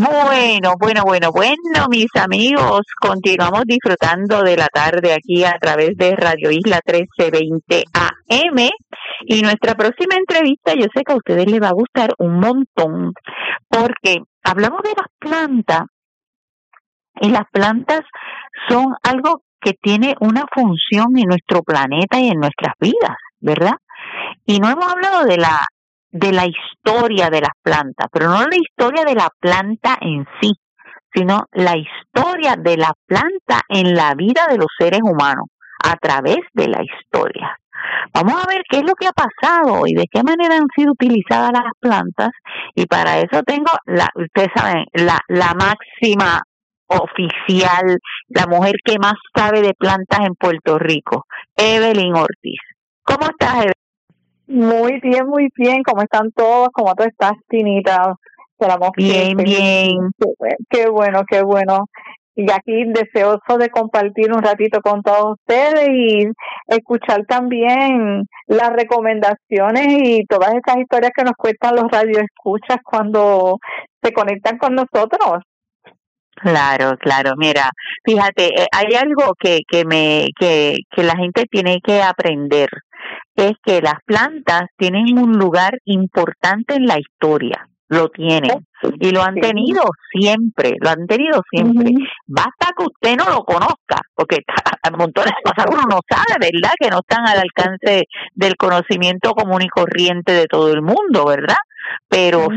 Bueno, mis amigos, continuamos disfrutando de la tarde aquí a través de Radio Isla 1320 AM y nuestra próxima entrevista yo sé que a ustedes les va a gustar un montón porque hablamos de las plantas y las plantas son algo que tiene una función en nuestro planeta y en nuestras vidas, ¿verdad? Y no hemos hablado de la historia de las plantas, pero no la historia de la planta en sí, sino la historia de la planta en la vida de los seres humanos, a través de la historia. Vamos a ver qué es lo que ha pasado y de qué manera han sido utilizadas las plantas, y para eso tengo, ustedes saben, la máxima oficial, la mujer que más sabe de plantas en Puerto Rico, Evelyn Ortiz. ¿Cómo estás, Evelyn? Muy bien. ¿Cómo están todos? ¿Cómo tú estás, Tinita? Bien. Qué bueno. Y aquí deseoso de compartir un ratito con todos ustedes y escuchar también las recomendaciones y todas esas historias que nos cuentan los radioescuchas cuando se conectan con nosotros. Claro. Mira, fíjate, hay algo que la gente tiene que aprender, es que las plantas tienen un lugar importante en la historia, lo tienen y lo han tenido siempre. Basta que usted no lo conozca, porque montones de cosas uno no sabe, ¿verdad? Que no están al alcance del conocimiento común y corriente de todo el mundo, ¿verdad? Pero